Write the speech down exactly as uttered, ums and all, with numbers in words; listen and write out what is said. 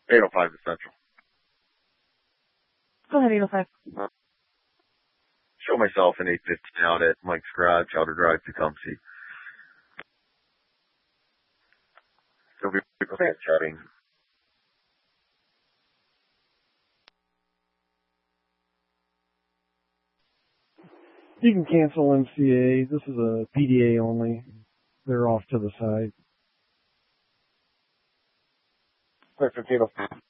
eight oh five to Central. Go ahead, eight oh five. Show myself in eight fifteen out at Mike's Garage, Outer Drive, Tecumseh. So we we're chatting. You can cancel M C A. This is a P D A only. They're off to the side. Quick, eight oh five.